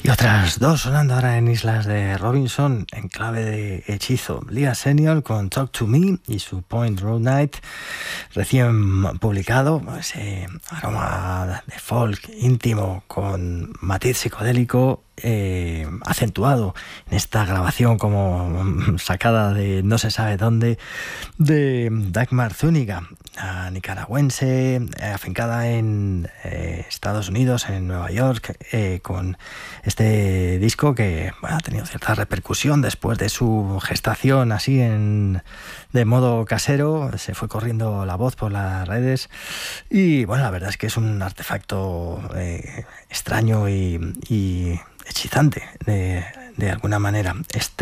otras dos sonando ahora en Islas de Robinson en clave de hechizo. Leah Senior con Talk to Me y su Point Road Night, recién publicado, ese aroma de folk íntimo con matiz psicodélico, acentuado en esta grabación como sacada de no se sabe dónde, de Dagmar Zúñiga, nicaragüense, afincada en Estados Unidos, en Nueva York, con este disco que ha tenido cierta repercusión después de su gestación así de modo casero. Se fue corriendo la voz por las redes y bueno, la verdad es que es un artefacto extraño y hechizante de alguna manera.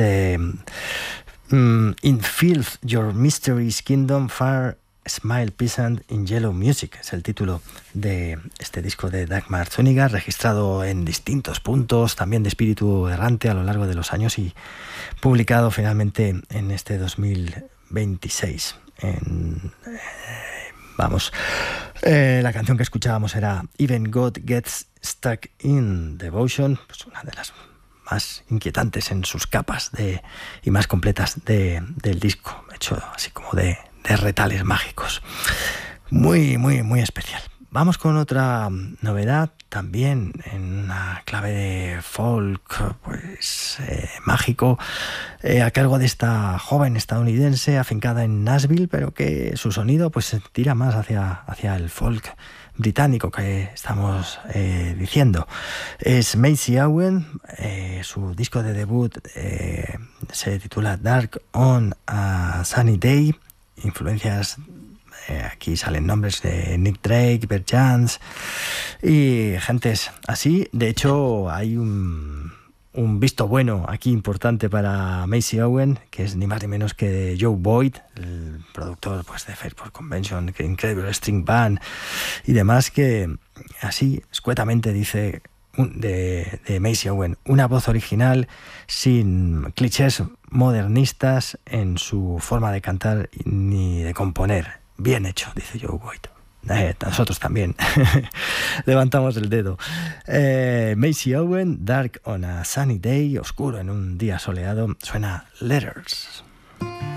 In Filth Your Mystery's Kingdom, Far Smile Peasant in Yellow Music es el título de este disco de Dagmar Zúñiga, registrado en distintos puntos, también de espíritu errante a lo largo de los años y publicado finalmente en este 2026. La canción que escuchábamos era Even God Gets Stuck in Devotion, pues una de las más inquietantes en sus capas y más completas del disco, hecho así como de retales mágicos. Muy, muy, muy especial. Vamos con otra novedad, también en una clave de folk, pues mágico, a cargo de esta joven estadounidense afincada en Nashville, pero que su sonido pues se tira más hacia el folk británico que estamos diciendo. Es Macy Owen, su disco de debut se titula Dark on a Sunny Day. Influencias, aquí salen nombres de Nick Drake, Bert Jansch y gentes así. De hecho, hay un visto bueno aquí importante para Macy Owen, que es ni más ni menos que de Joe Boyd, el productor pues, de Fairport Convention, que Incredible String Band y demás, que así escuetamente dice de Macy Owen: una voz original sin clichés modernistas en su forma de cantar ni de componer. Bien hecho, dice Joe Boyd. Nosotros también levantamos el dedo. Macy Owen, Dark on a Sunny Day, oscuro en un día soleado, suena Letters.